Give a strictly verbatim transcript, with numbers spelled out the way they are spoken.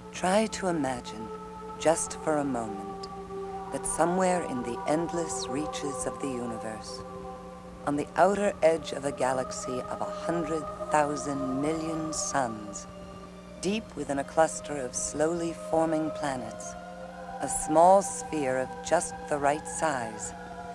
Try to imagine, just for a moment, that somewhere in the endless reaches of the universe, on the outer edge of a galaxy of a hundred thousand million suns, deep within a cluster of slowly forming planets, a small sphere of just the right size